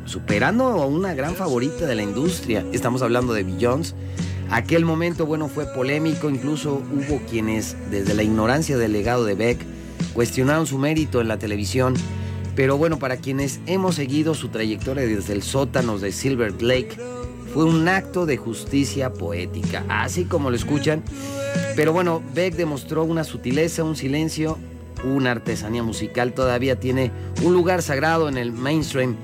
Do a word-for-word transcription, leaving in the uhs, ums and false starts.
superando a una gran favorita de la industria. Estamos hablando de Beyoncé. Aquel momento, bueno, fue polémico. Incluso hubo quienes, desde la ignorancia del legado de Beck, cuestionaron su mérito en la televisión. Pero bueno, para quienes hemos seguido su trayectoria desde el sótano de Silver Lake, fue un acto de justicia poética, así como lo escuchan. Pero bueno, Beck demostró una sutileza, un silencio, una artesanía musical. Todavía tiene un lugar sagrado en el mainstream